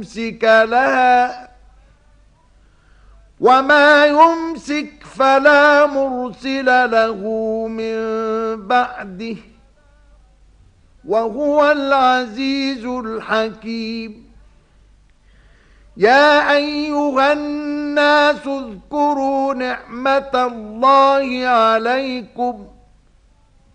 ممسك لها وما يمسك فلا مرسل له من بعده وهو العزيز الحكيم. يا أيها الناس اذكروا نعمة الله عليكم